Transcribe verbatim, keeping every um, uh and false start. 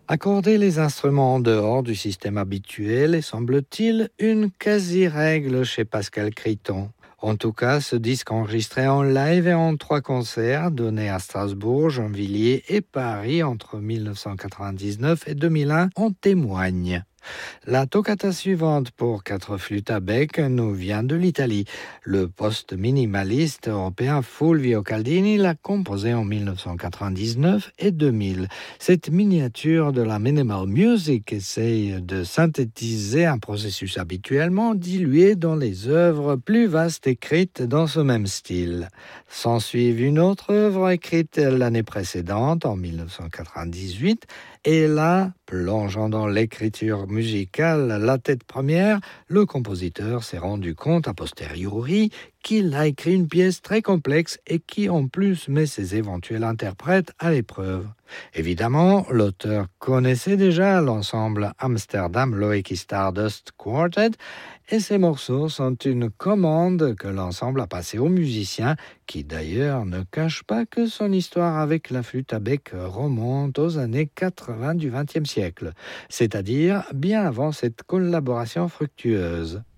Accorder les instruments en dehors du système habituel est, semble-t-il, une quasi-règle chez Pascal Criton. En tout cas, ce disque enregistré en live et en trois concerts donnés à Strasbourg, Gennevilliers et Paris entre dix-neuf cent quatre-vingt-dix-neuf et deux mille un en témoigne. La toccata suivante pour quatre flûtes à bec nous vient de l'Italie. Le post-minimaliste européen Fulvio Caldini l'a composée en dix-neuf cent quatre-vingt-dix-neuf et deux mille. Cette miniature de la minimal music essaye de synthétiser un processus habituellement dilué dans les œuvres plus vastes écrites dans ce même style. S'ensuit une autre œuvre écrite l'année précédente, en dix-neuf cent quatre-vingt-dix-huit, et là, plongeant dans l'écriture musicale la tête première, le compositeur s'est rendu compte a posteriori qu'il a écrit une pièce très complexe et qui en plus met ses éventuels interprètes à l'épreuve. Évidemment, l'auteur connaissait déjà l'ensemble Amsterdam Loeki Stardust Quartet et ces morceaux sont une commande que l'ensemble a passée aux musiciens qui d'ailleurs ne cache pas que son histoire avec la flûte à bec remonte aux années quatre-vingts du vingtième siècle, c'est-à-dire bien avant cette collaboration fructueuse.